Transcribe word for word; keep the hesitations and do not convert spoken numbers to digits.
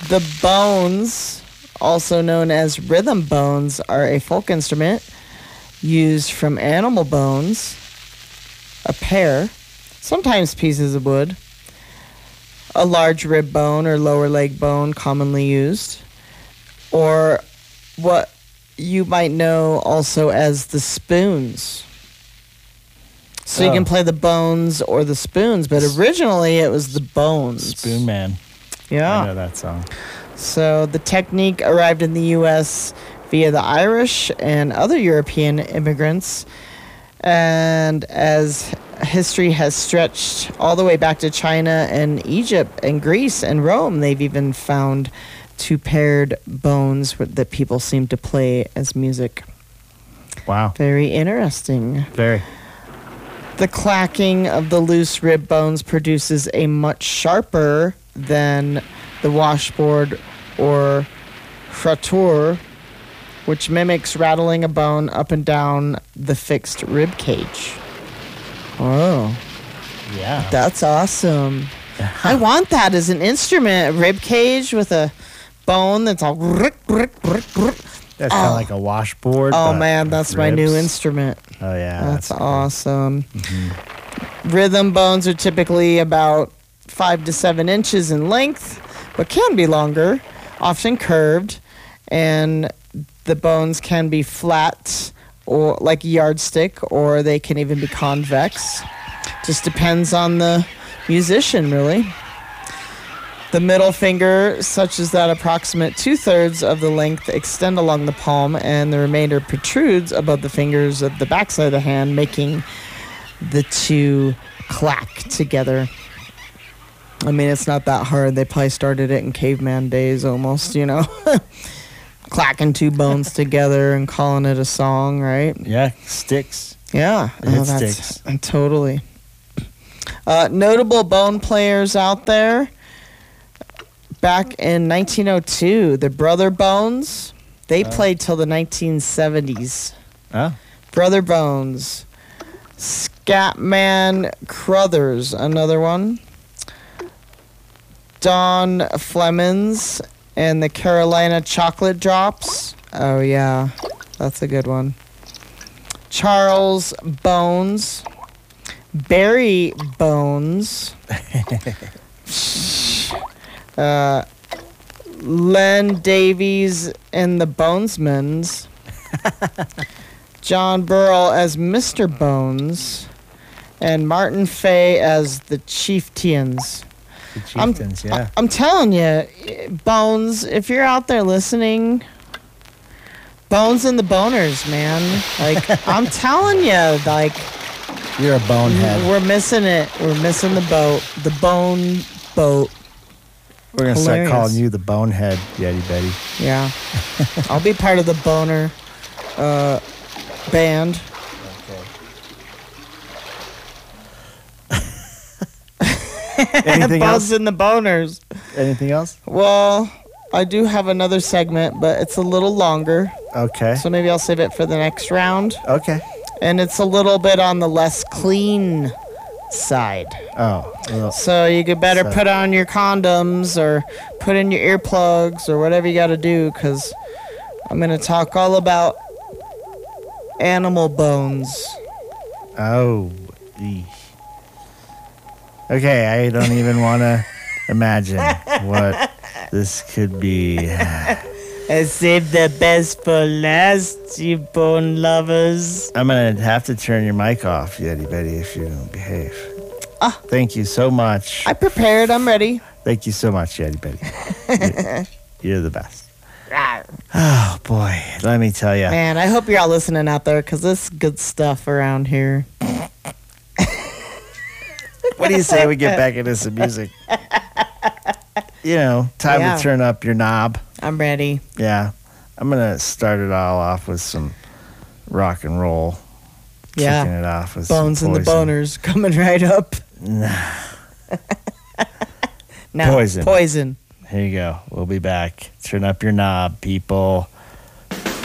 The bones, also known as rhythm bones, are a folk instrument used from animal bones, a pair, sometimes pieces of wood, a large rib bone or lower leg bone commonly used, or what you might know also as the spoons. So oh. you can play the bones or the spoons, but originally it was the bones. Spoon Man. Yeah. I know that song. So the technique arrived in the U S via the Irish and other European immigrants. And as history has stretched all the way back to China and Egypt and Greece and Rome, they've even found two paired bones that people seem to play as music. Wow. Very interesting. Very. The clacking of the loose rib bones produces a much sharper than the washboard or fracture, which mimics rattling a bone up and down the fixed rib cage. Oh. Yeah. That's awesome. I want that as an instrument, a rib cage with a bone that's all... That's oh. kind of like a washboard. Oh, man, that's my new instrument. Oh, yeah. That's, that's awesome. Mm-hmm. Rhythm bones are typically about five to seven inches in length, but can be longer, often curved, and the bones can be flat or like a yardstick, or they can even be convex. Just depends on the musician, really. The middle finger, such as that approximate two-thirds of the length, extend along the palm, and the remainder protrudes above the fingers of the backside of the hand, making the two clack together. I mean, it's not that hard. They probably started it in caveman days almost, you know. Clacking two bones together and calling it a song, right? Yeah, sticks. Yeah. It oh, that's, sticks. Uh, totally. Uh, notable bone players out there. Back in nineteen oh two, the Brother Bones, they oh. played till the nineteen seventies. Oh. Brother Bones. Scatman Crothers, another one. Don Flemons and the Carolina Chocolate Drops. Oh, yeah. That's a good one. Charles Bones. Barry Bones. uh, Len Davies and the Bonesmans. John Burrell as Mister Bones. And Martin Fay as the Chieftains. The Chieftains, I'm, yeah. I'm telling you, Bones, if you're out there listening, Bones and the Boners, man. Like, I'm telling you, like... You're a bonehead. We're missing it. We're missing the boat. The bone boat. We're going to start calling you the bonehead, Yeti Betty. Yeah. I'll be part of the boner uh, band. Anything Bones else? and the Boners. Anything else? Well, I do have another segment, but it's a little longer. Okay. So maybe I'll save it for the next round. Okay. And it's a little bit on the less clean side. Oh. Well, so you could better so. put on your condoms or put in your earplugs or whatever you got to do, because I'm going to talk all about animal bones. Oh. Eesh. Okay, I don't even want to imagine what this could be. I saved the best for last, you bone lovers. I'm going to have to turn your mic off, Yeti Betty, if you don't behave. Ah, Thank you so much. I prepared. I'm ready. Thank you so much, Yeti Betty. you're, you're the best. Oh, boy. Let me tell you. Man, I hope you're all listening out there, because this is good stuff around here. What do you say we get back into some music? You know, time yeah. to turn up your knob. I'm ready. Yeah. I'm going to start it all off with some rock and roll. Yeah. Kicking it off with Bones some and the Boners coming right up. Nah. no, Poison. Poison. Here you go. We'll be back. Turn up your knob, people.